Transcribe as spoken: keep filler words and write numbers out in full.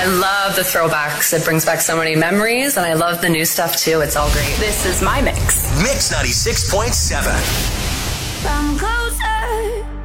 I love the throwbacks. It brings back so many memories, and I love the new stuff too. It's all great. This is my mix. Mix ninety-six point seven. Come closer.